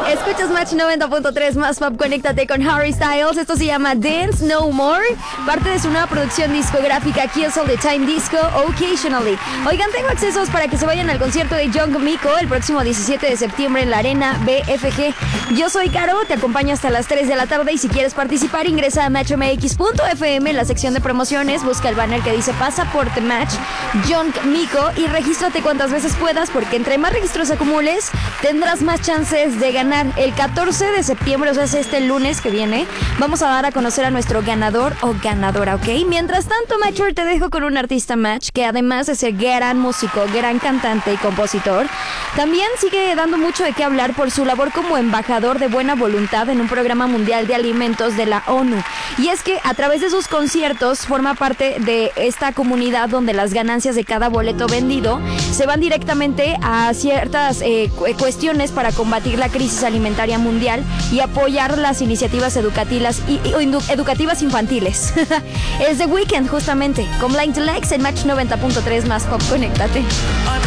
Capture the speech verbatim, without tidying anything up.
Escuchas Match noventa punto tres más Pop, conéctate con Harry Styles. Esto se llama Dance No More, parte de su nueva producción discográfica Kills All the Time Disco Occasionally. Oigan, tengo accesos para que se vayan al concierto de Young Miko el próximo diecisiete de septiembre en la Arena B F G. Yo soy Caro, te acompaño hasta las tres de la tarde y si quieres participar ingresa a match m x punto f m en la sección de promociones, busca el banner que dice Pasaporte Match Young Miko y regístrate cuantas veces puedas porque entre más registros acumules tendrás más chances de ganar. El catorce de septiembre, o sea, es este lunes que viene, vamos a dar a conocer a nuestro ganador o ganadora, ¿ok? Mientras tanto, Matcher, te dejo con un artista Match que además de ser gran músico, gran cantante y compositor, también sigue dando mucho de qué hablar por su labor como embajador de buena voluntad en un programa mundial de alimentos de la ONU. Y es que a través de sus conciertos forma parte de esta comunidad donde las ganancias de cada boleto vendido se van directamente a ciertas eh, cuestiones para combatir la crisis alimentaria mundial y apoyar las iniciativas educativas, y, y, educativas infantiles. Es The Weeknd justamente, con Blind to Legs en Match noventa punto tres más Pop, conéctate.